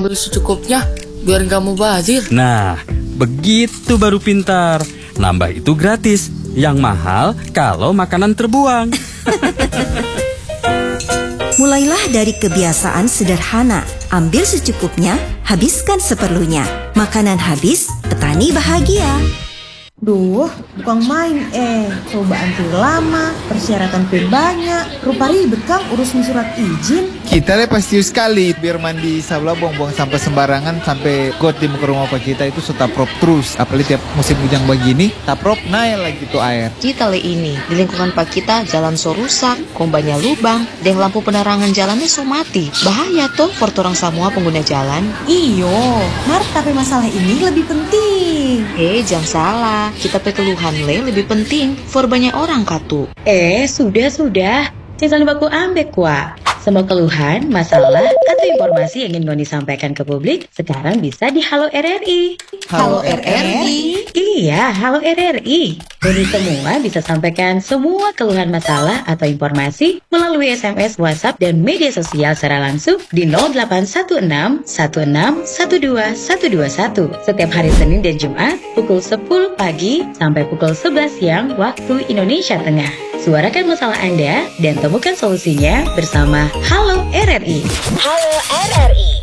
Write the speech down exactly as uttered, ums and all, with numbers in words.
ambil secukupnya biar nggak mubazir. Nah, begitu baru pintar. Nambah itu gratis. Yang mahal kalau makanan terbuang. Mulailah dari kebiasaan sederhana. Ambil secukupnya, habiskan seperlunya. Makanan habis, petani bahagia. Duh, bukan main eh. Coba antri lama, persyaratan pun banyak. Rupa ribet Kang urusin surat izin. Kita deh pasti sekali biar mandi sebelah buang-buang sampah sembarangan sampai got di muka rumah pak kita itu sudah prop terus. Apalagi tiap musim hujan begini, tak prop naik lagi tuh air. Kita le ini di lingkungan pak kita jalan so rusak, kombanya lubang, dan lampu penerangan jalannya so mati. Bahaya tuh for orang semua pengguna jalan. Iyo, Mar, tapi masalah ini lebih penting. Eh, jangan salah. Kita pe keluhan le lebih penting for banyak orang katu. Eh, sudah-sudah. Jangan baku ambek kuah. Semua keluhan, masalah, atau informasi yang ingin Ngoni sampaikan ke publik sekarang bisa di Halo R R I. Halo R R I? Iya, Halo R R I. Ngoni semua bisa sampaikan semua keluhan masalah atau informasi melalui S M S, WhatsApp, dan media sosial secara langsung di nol delapan satu enam satu enam satu dua satu dua satu setiap hari Senin dan Jumat pukul sepuluh pagi sampai pukul sebelas siang waktu Indonesia Tengah. Suarakan masalah Anda dan temukan solusinya bersama Halo R R I. Halo R R I.